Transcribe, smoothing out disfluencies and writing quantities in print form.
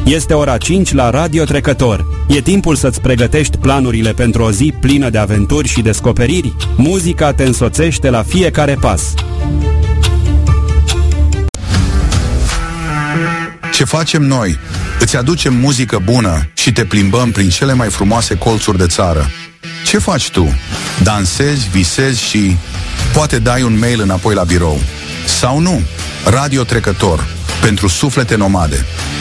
Este ora 5 la Radio Trecător. E timpul să-ți pregătești planurile pentru o zi plină de aventuri și descoperiri. Muzica te însoțește la fiecare pas. Ce facem noi? Îți aducem muzică bună și te plimbăm prin cele mai frumoase colțuri de țară. Ce faci tu? Dansezi, visezi și poate dai un mail înapoi la birou. Sau nu? Radio Trecător, pentru suflete nomade.